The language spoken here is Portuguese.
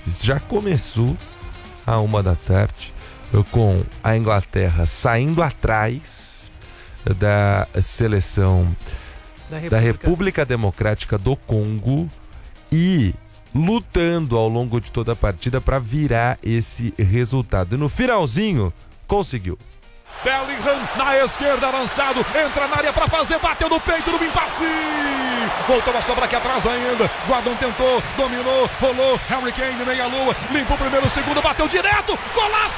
já começou à 13h, com a Inglaterra saindo atrás da seleção da República Democrática do Congo e lutando ao longo de toda a partida para virar esse resultado. E no finalzinho, conseguiu. Bellingham na esquerda, avançado, entra na área para fazer, bateu no peito do impasse, voltou a sobra aqui atrás ainda, Guardão tentou, dominou, rolou, Harry Kane, meia lua, limpou o primeiro, o segundo, bateu direto, golaço!